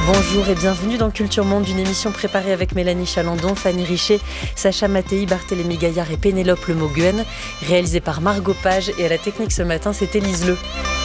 Bonjour et bienvenue dans Culture Monde, une émission préparée avec Mélanie Chalandon, Fanny Richer, Sacha Mattei, Barthélémy Gaillard et Pénélope Lemoguen, réalisée par Margot Page, et à la technique ce matin, c'était Lise Le.